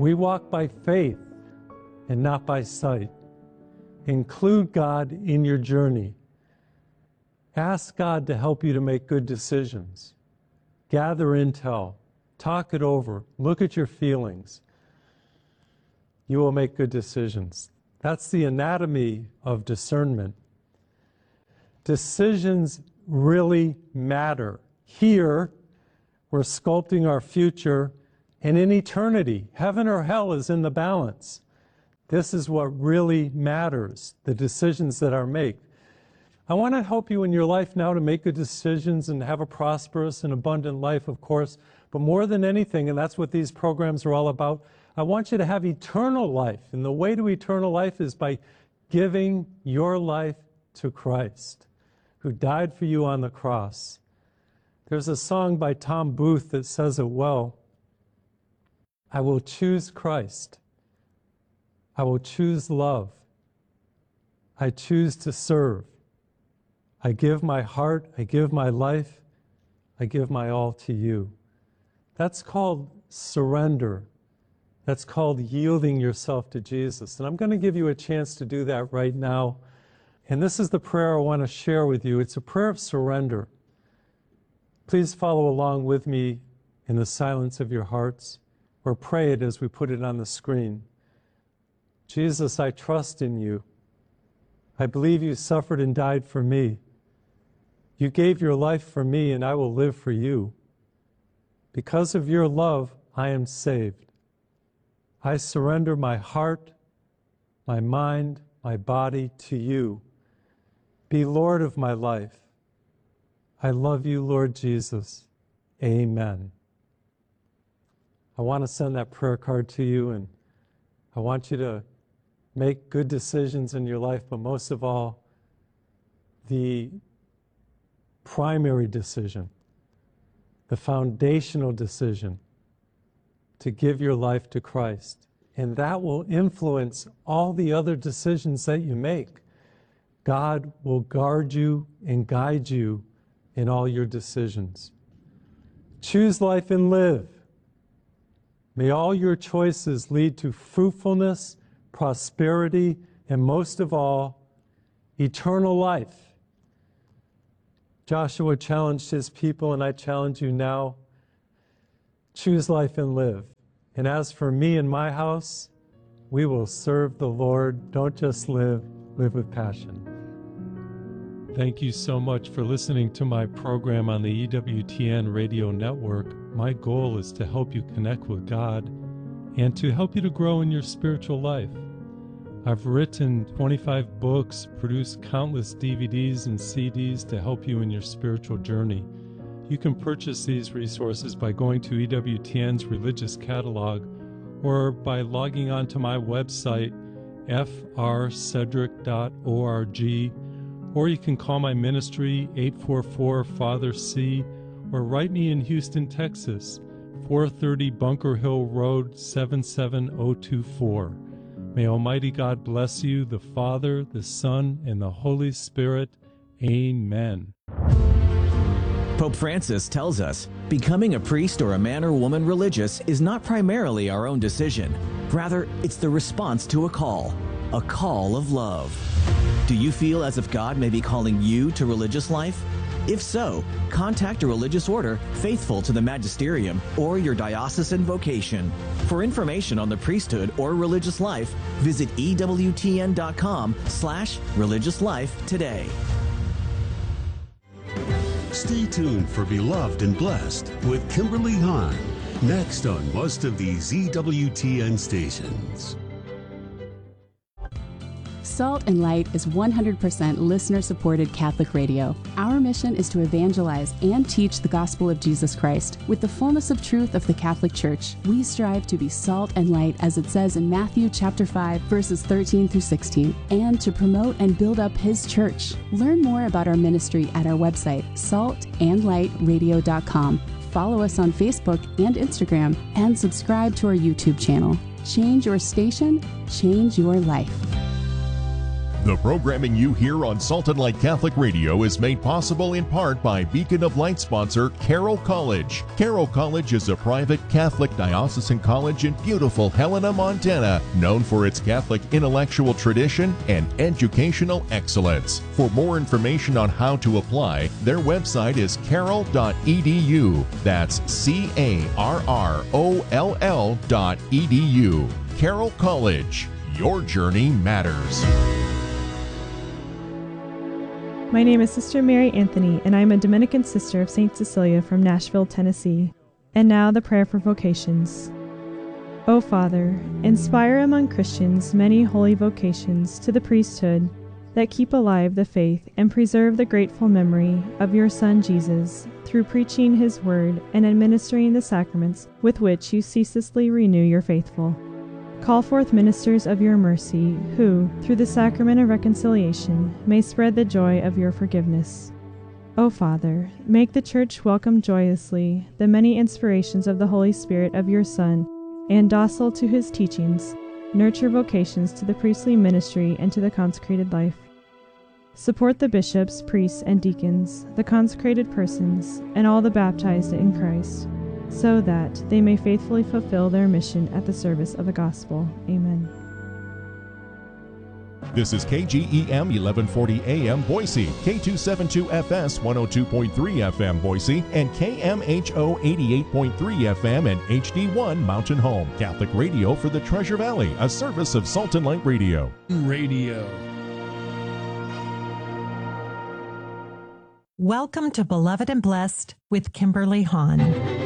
We walk by faith and not by sight. Include God in your journey. Ask God to help you to make good decisions. Gather intel. Talk it over. Look at your feelings. You will make good decisions. That's the anatomy of discernment. Decisions really matter. Here, we're sculpting our future, and in eternity, heaven or hell is in the balance. This is what really matters, the decisions that are made. I want to help you in your life now to make good decisions and have a prosperous and abundant life, of course, but more than anything, and that's what these programs are all about, I want you to have eternal life. And the way to eternal life is by giving your life to Christ, who died for you on the cross. There's a song by Tom Booth that says it well. I will choose Christ. I will choose love. I choose to serve. I give my heart, I give my life, I give my all to you. That's called surrender. That's called yielding yourself to Jesus. And I'm going to give you a chance to do that right now. And this is the prayer I want to share with you. It's a prayer of surrender. Please follow along with me in the silence of your hearts, or pray it as we put it on the screen. Jesus, I trust in you. I believe you suffered and died for me. You gave your life for me, and I will live for you. Because of your love, I am saved. I surrender my heart, my mind, my body to you. Be Lord of my life. I love you, Lord Jesus. Amen. I want to send that prayer card to you, and I want you to make good decisions in your life, but most of all, the primary decision, the foundational decision, to give your life to Christ. And that will influence all the other decisions that you make. God will guard you and guide you in all your decisions. Choose life and live. May all your choices lead to fruitfulness, prosperity, and most of all, eternal life. Joshua challenged his people, and I challenge you now. Choose life and live. And as for me and my house, we will serve the Lord. Don't just live, live with passion. Thank you so much for listening to my program on the EWTN radio network. My goal is to help you connect with God and to help you to grow in your spiritual life. I've written 25 books, produced countless DVDs and CDs to help you in your spiritual journey. You can purchase these resources by going to EWTN's religious catalog or by logging on to my website, frcedric.org, or you can call my ministry, 844-FATHER-C, or write me in Houston, Texas, 430 Bunker Hill Road, 77024. May Almighty God bless you, the Father, the Son, and the Holy Spirit. Amen. Pope Francis tells us, becoming a priest or a man or woman religious is not primarily our own decision. Rather, it's the response to a call of love. Do you feel as if God may be calling you to religious life? If so, contact a religious order faithful to the magisterium or your diocesan vocation. For information on the priesthood or religious life, visit EWTN.com/religious life today. Stay tuned for Beloved and Blessed with Kimberly Hahn, next on most of these EWTN stations. Salt and Light is 100% listener-supported Catholic radio. Our mission is to evangelize and teach the gospel of Jesus Christ. With the fullness of truth of the Catholic Church, we strive to be salt and light, as it says in Matthew chapter 5, verses 13 through 16, and to promote and build up His church. Learn more about our ministry at our website, saltandlightradio.com. Follow us on Facebook and Instagram, and subscribe to our YouTube channel. Change your station, change your life. The programming you hear on Salt and Light Catholic Radio is made possible in part by Beacon of Light sponsor Carroll College. Carroll College is a private Catholic diocesan college in beautiful Helena, Montana, known for its Catholic intellectual tradition and educational excellence. For more information on how to apply, their website is carroll.edu. That's CARROLL.edu. Carroll College. Your journey matters. My name is Sister Mary Anthony, and I am a Dominican sister of St. Cecilia from Nashville, Tennessee. And now the prayer for vocations. O Father, inspire among Christians many holy vocations to the priesthood that keep alive the faith and preserve the grateful memory of your Son Jesus through preaching his word and administering the sacraments with which you ceaselessly renew your faithful. Call forth ministers of your mercy, who, through the sacrament of reconciliation, may spread the joy of your forgiveness. O Father, make the Church welcome joyously the many inspirations of the Holy Spirit of your Son, and docile to his teachings, nurture vocations to the priestly ministry and to the consecrated life. Support the bishops, priests, and deacons, the consecrated persons, and all the baptized in Christ, so that they may faithfully fulfill their mission at the service of the gospel. Amen. This is KGEM 1140 AM Boise, K272FS 102.3 FM Boise, and KMHO 88.3 FM and HD1 Mountain Home. Catholic Radio for the Treasure Valley, a service of Salt and Light Radio. Welcome to Beloved and Blessed with Kimberly Hahn.